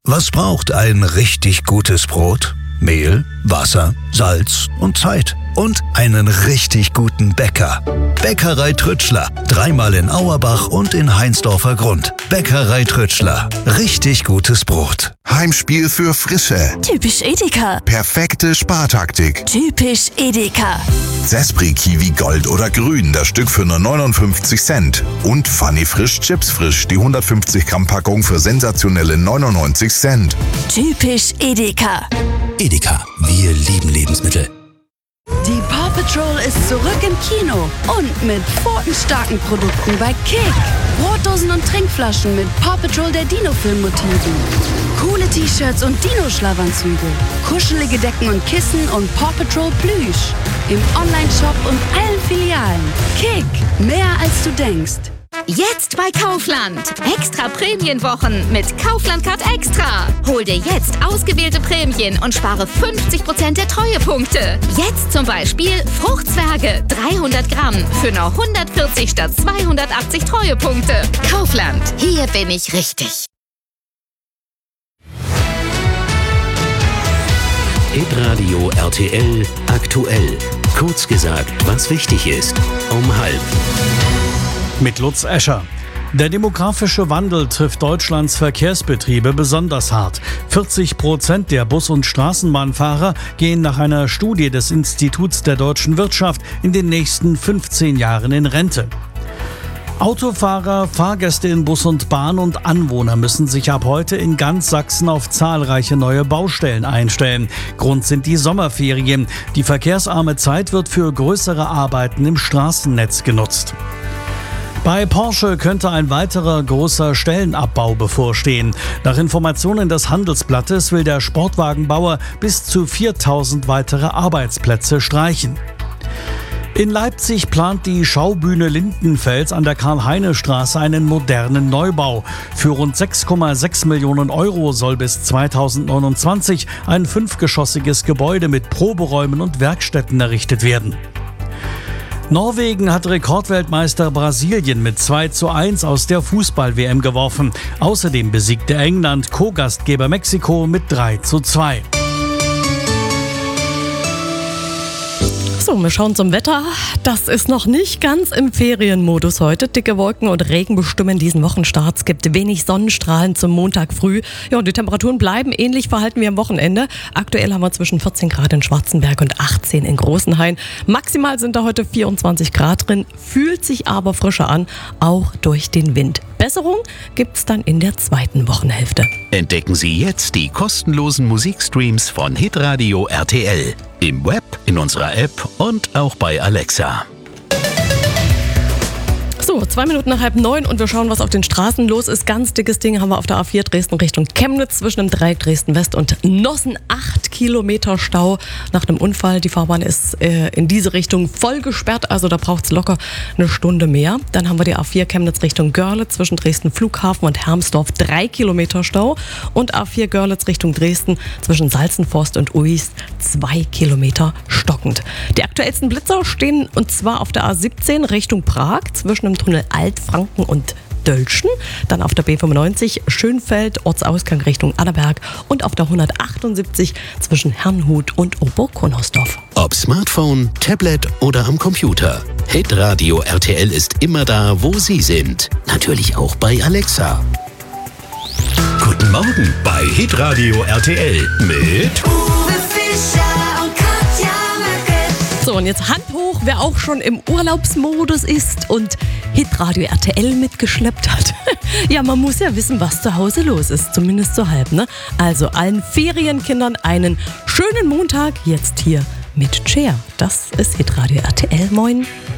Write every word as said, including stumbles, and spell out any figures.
Was braucht ein richtig gutes Brot? Mehl, Wasser, Salz und Zeit. Und einen richtig guten Bäcker. Bäckerei Trütschler. Dreimal in Auerbach und in Heinsdorfer Grund. Bäckerei Trütschler. Richtig gutes Brot. Heimspiel für Frische. Typisch Edeka. Perfekte Spartaktik. Typisch Edeka. Sespri Kiwi Gold oder Grün, das Stück für nur neunundfünfzig Cent. Und Funny Frisch Chips Frisch, die hundertfünfzig Gramm Packung für sensationelle neunundneunzig Cent. Typisch Edeka. Edeka, wir lieben Lebensmittel. Die Paw Patrol ist zurück im Kino und mit pfotenstarken Produkten bei Kick. Brotdosen und Trinkflaschen mit Paw Patrol der Dino-Film-Motiven. Coole T-Shirts und Dino-Schlafanzüge. Kuschelige Decken und Kissen und Paw Patrol Plüsch. Im Online-Shop und allen Filialen. Kick, mehr als du denkst. Jetzt bei Kaufland. Extra Prämienwochen mit Kaufland Card Extra. Hol dir jetzt ausgewählte Prämien und spare fünfzig Prozent der Treuepunkte. Jetzt zum Beispiel Fruchtzwerge dreihundert Gramm für nur hundertvierzig statt zweihundertachtzig Treuepunkte. Kaufland. Hier bin ich richtig. Hitradio R T L aktuell. Kurz gesagt, was wichtig ist. Um halb. Mit Lutz Escher. Der demografische Wandel trifft Deutschlands Verkehrsbetriebe besonders hart. vierzig Prozent der Bus- und Straßenbahnfahrer gehen nach einer Studie des Instituts der deutschen Wirtschaft in den nächsten fünfzehn Jahren in Rente. Autofahrer, Fahrgäste in Bus und Bahn und Anwohner müssen sich ab heute in ganz Sachsen auf zahlreiche neue Baustellen einstellen. Grund sind die Sommerferien. Die verkehrsarme Zeit wird für größere Arbeiten im Straßennetz genutzt. Bei Porsche könnte ein weiterer großer Stellenabbau bevorstehen. Nach Informationen des Handelsblattes will der Sportwagenbauer bis zu viertausend weitere Arbeitsplätze streichen. In Leipzig plant die Schaubühne Lindenfels an der Karl-Heine-Straße einen modernen Neubau. Für rund sechs Komma sechs Millionen Euro soll bis zweitausendneunundzwanzig ein fünfgeschossiges Gebäude mit Proberäumen und Werkstätten errichtet werden. Norwegen hat Rekordweltmeister Brasilien mit zwei zu eins aus der Fußball-W M geworfen. Außerdem besiegte England Co-Gastgeber Mexiko mit drei zu zwei. So, wir schauen zum Wetter. Das ist noch nicht ganz im Ferienmodus heute. Dicke Wolken und Regen bestimmen diesen Wochenstart. Es gibt wenig Sonnenstrahlen zum Montag früh. Ja, und die Temperaturen bleiben ähnlich verhalten wie am Wochenende. Aktuell haben wir zwischen vierzehn Grad in Schwarzenberg und achtzehn in Großenhain. Maximal sind da heute vierundzwanzig Grad drin, fühlt sich aber frischer an, auch durch den Wind. Besserung gibt's dann in der zweiten Wochenhälfte. Entdecken Sie jetzt die kostenlosen Musikstreams von Hitradio R T L. Im Web, in unserer App und auch bei Alexa. So, zwei Minuten nach halb neun und wir schauen, was auf den Straßen los ist. Ganz dickes Ding haben wir auf der A vier Dresden Richtung Chemnitz zwischen dem Dreieck Dresden West und Nossen. Acht Kilometer Stau nach einem Unfall. Die Fahrbahn ist äh, in diese Richtung voll gesperrt, also da braucht es locker eine Stunde mehr. Dann haben wir die A vier Chemnitz Richtung Görlitz zwischen Dresden Flughafen und Hermsdorf. Drei Kilometer Stau. Und A vier Görlitz Richtung Dresden zwischen Salzenforst und Uist. Zwei Kilometer stockend. Die aktuellsten Blitzer stehen und zwar auf der A siebzehn Richtung Prag zwischen dem Tunnel Altfranken und Dölschen, dann auf der B fünfundneunzig Schönfeld, Ortsausgang Richtung Annaberg und auf der hundertachtundsiebzig zwischen Herrnhut und Oberkonnersdorf. Ob Smartphone, Tablet oder am Computer. Hitradio R T L ist immer da, wo Sie sind. Natürlich auch bei Alexa. Guten Morgen bei Hitradio R T L mit Uwe Fischer und Katja Möcke. So, und jetzt Hand hoch, wer auch schon im Urlaubsmodus ist und Hitradio R T L mitgeschleppt hat. Ja, man muss ja wissen, was zu Hause los ist, zumindest so halb, ne? Also allen Ferienkindern einen schönen Montag, jetzt hier mit Cher. Das ist Hitradio R T L. Moin.